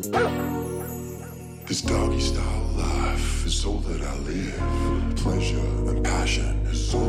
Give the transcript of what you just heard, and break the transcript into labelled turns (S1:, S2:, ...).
S1: This doggy style life is all that I live. Pleasure and passion is all